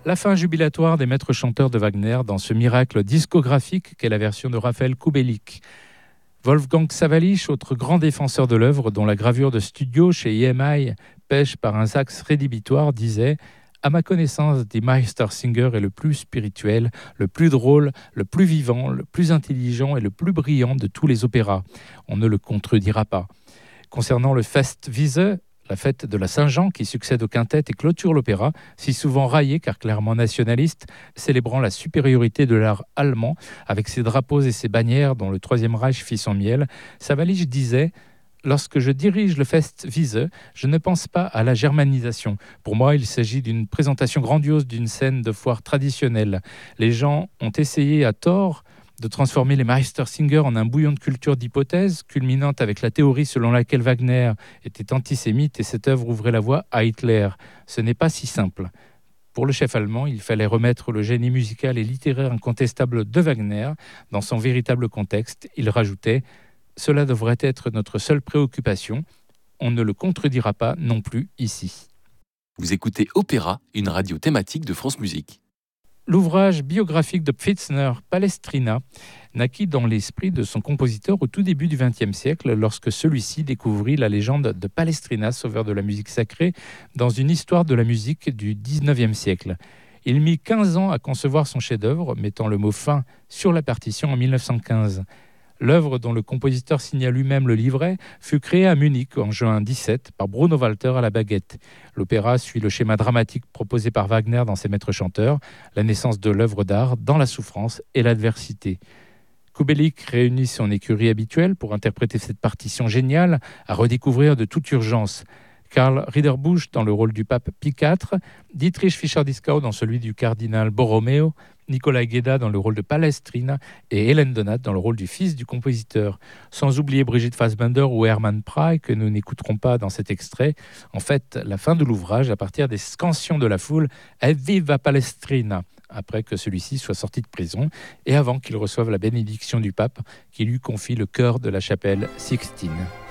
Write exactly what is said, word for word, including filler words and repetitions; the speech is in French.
La fin jubilatoire des maîtres chanteurs de Wagner dans ce miracle discographique qu'est la version de Raphaël Kubelik. Wolfgang Sawallisch, autre grand défenseur de l'œuvre dont la gravure de studio chez E M I pêche par un sax rédhibitoire, disait « À ma connaissance, Die Meistersinger est le plus spirituel, le plus drôle, le plus vivant, le plus intelligent et le plus brillant de tous les opéras. On ne le contredira pas. » Concernant le Festwiese, la fête de la Saint-Jean qui succède au quintet et clôture l'opéra, si souvent raillé car clairement nationaliste, célébrant la supériorité de l'art allemand avec ses drapeaux et ses bannières dont le Troisième Reich fit son miel, Sawallisch disait « Lorsque je dirige le Festwiese, je ne pense pas à la germanisation. Pour moi, il s'agit d'une présentation grandiose d'une scène de foire traditionnelle. Les gens ont essayé à tort de transformer les Meistersinger en un bouillon de culture d'hypothèses, culminante avec la théorie selon laquelle Wagner était antisémite et cette œuvre ouvrait la voie à Hitler. Ce n'est pas si simple. Pour le chef allemand, il fallait remettre le génie musical et littéraire incontestable de Wagner dans son véritable contexte. Il rajoutait « Cela devrait être notre seule préoccupation. On ne le contredira pas non plus ici. » Vous écoutez Opéra, une radio thématique de France Musique. L'ouvrage biographique de Pfitzner, Palestrina, naquit dans l'esprit de son compositeur au tout début du vingtième siècle, lorsque celui-ci découvrit la légende de Palestrina, sauveur de la musique sacrée, dans une histoire de la musique du dix-neuvième siècle. Il mit quinze ans à concevoir son chef-d'œuvre, mettant le mot « fin » sur la partition en mille neuf cent quinze. L'œuvre, dont le compositeur signa lui-même le livret, fut créée à Munich en juin dix-sept par Bruno Walter à la baguette. L'opéra suit le schéma dramatique proposé par Wagner dans ses maîtres chanteurs, la naissance de l'œuvre d'art dans la souffrance et l'adversité. Kubelik réunit son écurie habituelle pour interpréter cette partition géniale à redécouvrir de toute urgence. Karl Ridderbusch dans le rôle du pape Pie quatre, Dietrich Fischer-Dieskau dans celui du cardinal Borromeo, Nicolas Gueda dans le rôle de Palestrina et Hélène Donat dans le rôle du fils du compositeur. Sans oublier Brigitte Fassbaender ou Hermann Prey que nous n'écouterons pas dans cet extrait. En fait, la fin de l'ouvrage, à partir des scansions de la foule, est « Viva Palestrina !» après que celui-ci soit sorti de prison et avant qu'il reçoive la bénédiction du pape qui lui confie le chœur de la chapelle Sixtine.